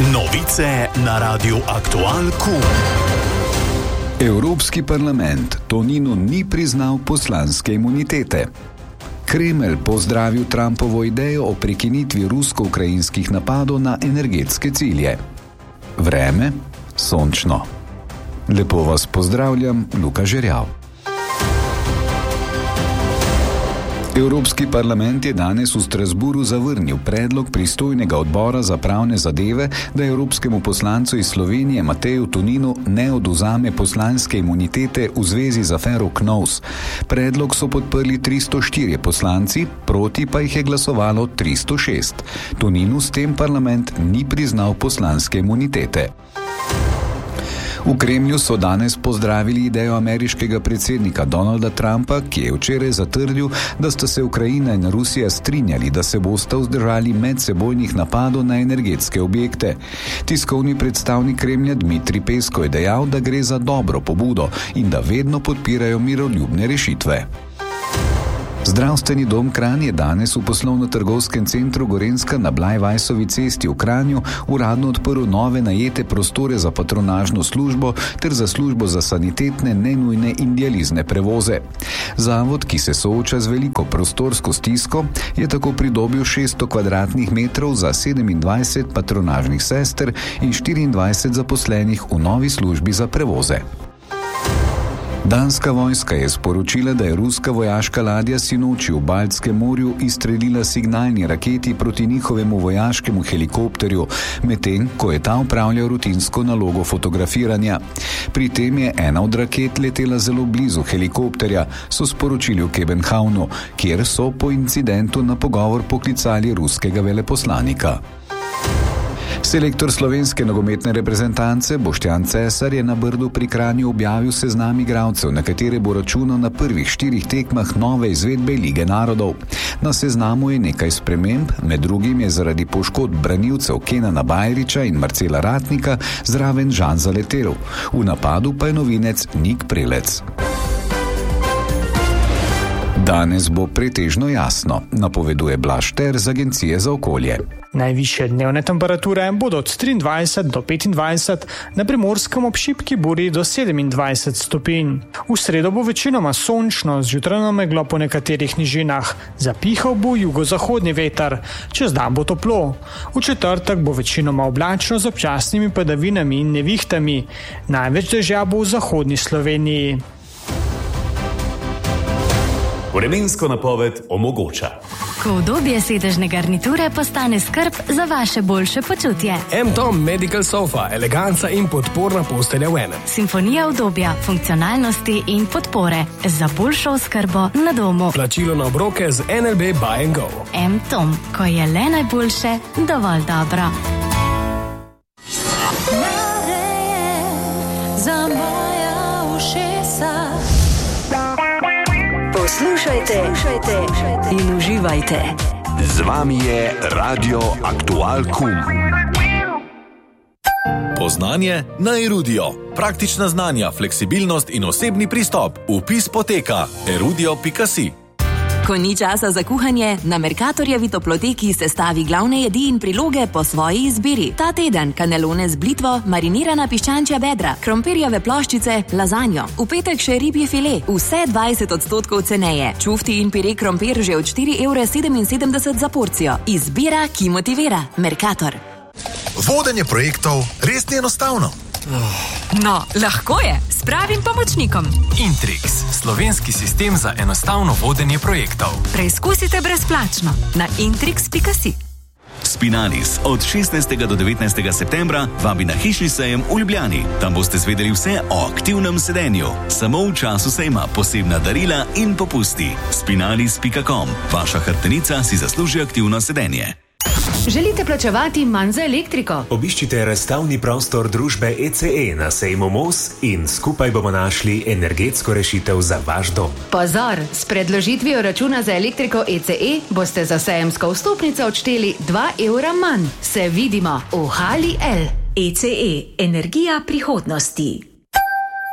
Novice na Radiu Aktual Kum. Evropski parlament Toninu ni priznal poslanske imunitete. Kremelj pozdravil Trumpovo idejo o prekinitvi rusko-ukrajinskih napadov na energetske cilje. Vreme sončno. Lepo vas pozdravljam, Luka Žerjav. Evropski parlament je danes v Strasburu zavrnil predlog pristojnega odbora za pravne zadeve, da evropskemu poslancu iz Slovenije Mateju Toninu ne odvzame poslanske imunitete v zvezi z afero KNOVS. Predlog so podprli 304 poslanci, proti pa jih je glasovalo 306. Toninu s tem parlament ni priznal poslanske imunitete. V Kremlju so danes pozdravili idejo ameriškega predsednika Donalda Trumpa, ki je včeraj zatrdil, da sta se Ukrajina in Rusija strinjali, da se bosta vzdržali medsebojnih napadov na energetske objekte. Tiskovni predstavnik Kremlja Dmitrij Peskov je dejal, da gre za dobro pobudo in da vedno podpirajo miroljubne rešitve. Zdravstveni dom Kranj je danes v poslovno-trgovskem centru Gorenjska na Blajvajsovi cesti v Kranju uradno odprl nove najete prostore za patronažno službo ter za službo za sanitetne, nenujne in dializne prevoze. Zavod, ki se sooča z veliko prostorsko stisko, je tako pridobil 600 kvadratnih metrov za 27 patronažnih sester in 24 zaposlenih v novi službi za prevoze. Danska vojska je sporočila, da je ruska vojaška ladja sinoči v Baltskem morju izstrelila signalni raketi proti njihovemu vojaškemu helikopterju, medtem ko je ta opravljal rutinsko nalogo fotografiranja. Pri tem je ena od raket letela zelo blizu helikopterja, so sporočili v Kebenhavnu, kjer so po incidentu na pogovor poklicali ruskega veleposlanika. Selektor slovenske nogometne reprezentance Boštjan Cesar je na Brdu pri Kranju objavil seznam igralcev, na katere bo računal na prvih 4 tekmah nove izvedbe Lige narodov. Na seznamu je nekaj sprememb, med drugim je zaradi poškodb branilcev Kenana Bajriča in Marcela Ratnika zraven Žan Zaletel. V napadu pa je novinec Nik Prelec. Danes bo pretežno jasno, napoveduje Blaž Ter z Agencije za okolje. Najvišje dnevne temperature bodo od 23 do 25, na Primorskem ob šibki buri do 27 stopinj. V sredo bo večinoma sončno, z jutranjo meglo po nekaterih nižinah. Zapihal bo jugozahodni veter, čez dan bo toplo. V četrtek bo večinoma oblačno z občasnimi padavinami in nevihtami. Največ dežja bo v zahodni Sloveniji. Vremensko napoved omogoča. Ko udobje sedežne garniture postane skrb za vaše boljše počutje. M-Tom Medical Sofa, eleganca in podporna postelja v enem. Simfonija udobja, funkcionalnosti in podpore za boljšo oskrbo na domu. Plačilo na obroke z NLB Buy & Go. M-Tom, ko je le najboljše, dovolj dobro. Poslušajte in uživajte. Z vami je Radio Aktual Kum. Poznanje na Erudio. Praktična znanja, fleksibilnost in osebni pristop. Vpis poteka erudio.si. Ko ni časa za kuhanje, na Mercatorjevi toploteki sestavi glavne jedi in priloge po svoji izbiri. Ta teden kanelone z blitvo, marinirana piščančja bedra, krompirjeve ploščice, lazanjo. V petek še ribji file, vse 20% ceneje. Čufti in pire krompir že od 4,77 € za porcijo. Izbira, ki motivira. Mercator. Vodenje projektov res ni enostavno. No, lahko je, s pravim pomočnikom. Intrix, slovenski sistem za enostavno vodenje projektov. Preizkusite brezplačno na intrix.si. Spinalis od 16. do 19. septembra vabi na hišni sejem v Ljubljani. Tam boste zvedeli vse o aktivnem sedenju. Samo v času sejma posebna darila in popusti. Spinalis.com. Vaša hrbtenica si zasluži aktivno sedenje. Želite plačevati manj za elektriko? Obiščite razstavni prostor družbe ECE na sejmu MOS in skupaj bomo našli energetsko rešitev za vaš dom. Pozor, s predložitvijo računa za elektriko ECE boste za sejemsko vstopnico odšteli 2 € manj. Se vidimo v Hali L. ECE, energija prihodnosti.